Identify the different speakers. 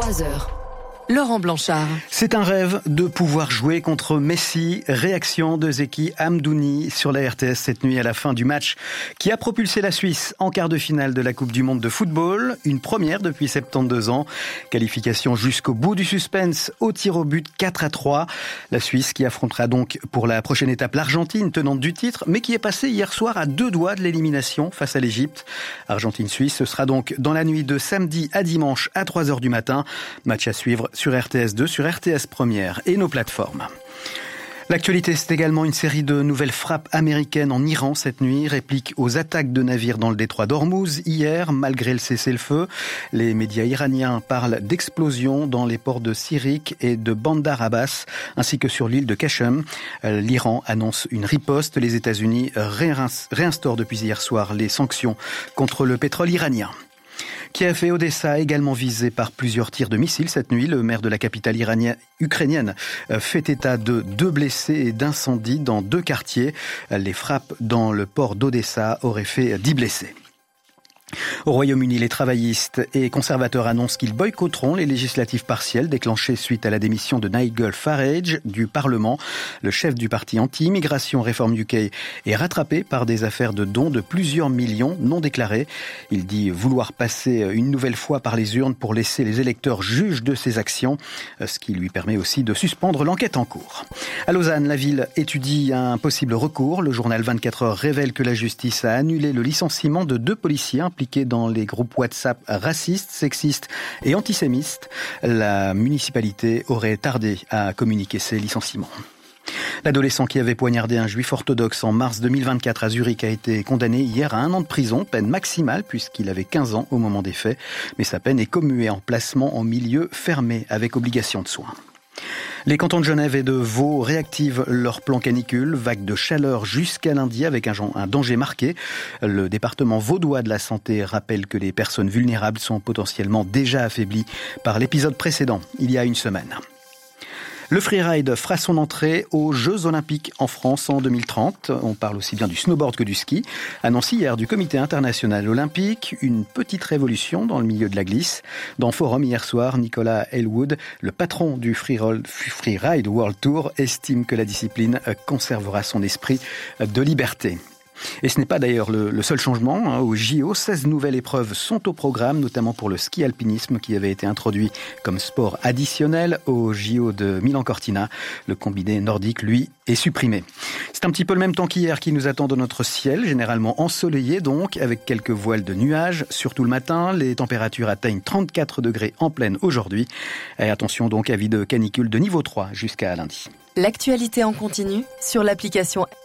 Speaker 1: 23h. Laurent Blanchard.
Speaker 2: C'est un rêve de pouvoir jouer contre Messi. Réaction de Zeki Hamdouni sur la RTS cette nuit à la fin du match qui a propulsé la Suisse en quart de finale de la Coupe du Monde de football. Une première depuis 72 ans. Qualification jusqu'au bout du suspense au tir au but 4-3. La Suisse qui affrontera donc pour la prochaine étape l'Argentine, tenante du titre, mais qui est passée hier soir à 2 doigts de l'élimination face à l'Égypte. Argentine-Suisse, ce sera donc dans la nuit de samedi à dimanche à 3h du matin. Match à suivre sur RTS2, sur RTS Première et nos plateformes. L'actualité, c'est également une série de nouvelles frappes américaines en Iran cette nuit, réplique aux attaques de navires dans le détroit d'Ormuz hier, malgré le cessez-le-feu. Les médias iraniens parlent d'explosions dans les ports de Sirik et de Bandar Abbas, ainsi que sur l'île de Qashem. L'Iran annonce une riposte. Les États-Unis réinstaurent depuis hier soir les sanctions contre le pétrole iranien. Kiev et Odessa également visés par plusieurs tirs de missiles cette nuit. Le maire de la capitale ukrainienne fait état de 2 blessés et d'incendies dans 2 quartiers. Les frappes dans le port d'Odessa auraient fait 10 blessés. Au Royaume-Uni, les travaillistes et conservateurs annoncent qu'ils boycotteront les législatives partielles déclenchées suite à la démission de Nigel Farage du Parlement. Le chef du parti anti-immigration Reform UK est rattrapé par des affaires de dons de plusieurs millions non déclarés. Il dit vouloir passer une nouvelle fois par les urnes pour laisser les électeurs juges de ses actions, ce qui lui permet aussi de suspendre l'enquête en cours. À Lausanne, la ville étudie un possible recours. Le journal 24 heures révèle que la justice a annulé le licenciement de 2 policiers impliqués dans les groupes WhatsApp racistes, sexistes et antisémites. La municipalité aurait tardé à communiquer ces licenciements. L'adolescent qui avait poignardé un juif orthodoxe en mars 2024 à Zurich a été condamné hier à 1 an de prison, peine maximale puisqu'il avait 15 ans au moment des faits. Mais sa peine est commuée en placement en milieu fermé avec obligation de soins. Les cantons de Genève et de Vaud réactivent leur plan canicule, vague de chaleur jusqu'à lundi avec un danger marqué. Le département vaudois de la santé rappelle que les personnes vulnérables sont potentiellement déjà affaiblies par l'épisode précédent, il y a une semaine. Le freeride fera son entrée aux Jeux Olympiques en France en 2030. On parle aussi bien du snowboard que du ski. Annoncé hier du Comité international olympique, une petite révolution dans le milieu de la glisse. Dans Forum hier soir, Nicolas Elwood, le patron du Freeride World Tour, estime que la discipline conservera son esprit de liberté. Et ce n'est pas d'ailleurs le seul changement. Au JO, 16 nouvelles épreuves sont au programme, notamment pour le ski alpinisme qui avait été introduit comme sport additionnel au JO de Milan-Cortina. Le combiné nordique, lui, est supprimé. C'est un petit peu le même temps qu'hier qui nous attend dans notre ciel, généralement ensoleillé donc, avec quelques voiles de nuages, surtout le matin. Les températures atteignent 34 degrés en pleine aujourd'hui. Et attention donc, avis de canicule de niveau 3 jusqu'à lundi.
Speaker 1: L'actualité en continu sur l'application